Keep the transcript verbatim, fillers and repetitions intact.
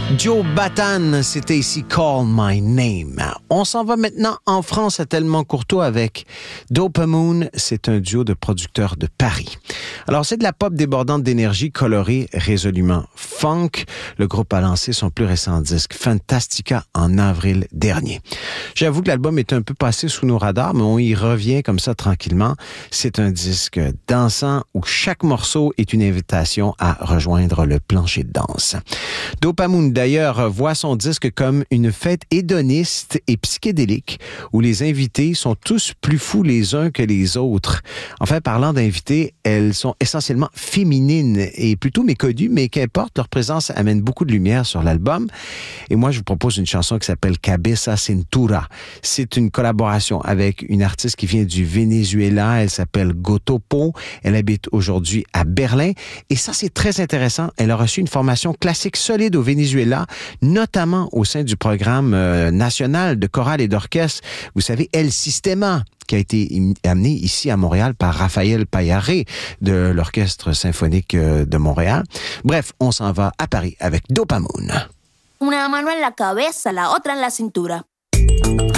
Joe Batan, c'était ici Call My Name. On s'en va maintenant en France à Tellement Courtois avec Dopamoon. C'est un duo de producteurs de Paris. Alors, c'est de la pop débordante d'énergie, colorée, résolument funk. Le groupe a lancé son plus récent disque, Fantastica, en avril dernier. J'avoue que l'album est un peu passé sous nos radars, mais on y revient comme ça tranquillement. C'est un disque dansant où chaque morceau est une invitation à rejoindre le plancher de danse. Dopamoon, d'ailleurs, voit son disque comme une fête hédoniste et psychédélique où les invités sont tous plus fous les uns que les autres. Enfin, parlant d'invités, elles sont essentiellement féminines et plutôt méconnues, mais qu'importe, leur présence amène beaucoup de lumière sur l'album. Et moi, je vous propose une chanson qui s'appelle Cabeza Cintura. C'est une collaboration avec une artiste qui vient du Venezuela. Elle s'appelle Gotopo. Elle habite aujourd'hui à Berlin. Et ça, c'est très intéressant. Elle a reçu une formation classique solide au Venezuela, notamment au sein du programme euh, national de chorale et d'orchestre. Vous savez, El Sistema, qui a été amené ici à Montréal par Raphaël Payaré de l'Orchestre symphonique de Montréal. Bref, on s'en va à Paris avec Dopamoon. Una mano en la cabeza, la otra en la cintura.